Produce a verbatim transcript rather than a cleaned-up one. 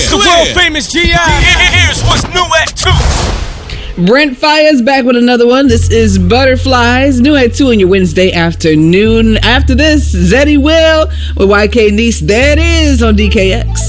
It's the world famous G I. Here's what's new at two. Brent Fires back with another one. This is Butterflies, new at two on your Wednesday afternoon. After this, Zeddy Will with Y K Nice. There it is on D K X.